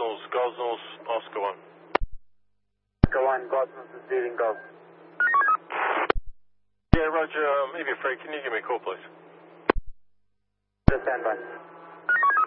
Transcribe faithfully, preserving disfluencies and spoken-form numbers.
Gosnells, Gosnells, Oscar one. Oscar one, Gosnells is leading Gulf. Yeah, Roger, um, Evie Free, can you give me a call, please? Just stand by.